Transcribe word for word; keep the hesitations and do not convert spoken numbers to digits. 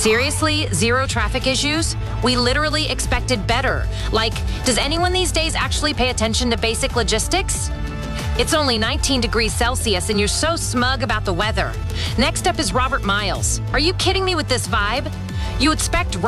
Seriously, zero traffic issues? We literally expected better. Like, does anyone these days actually pay attention to basic logistics? It's only nineteen degrees Celsius and you're so smug about the weather. Next up is Robert Miles. Are you kidding me with this vibe? You expect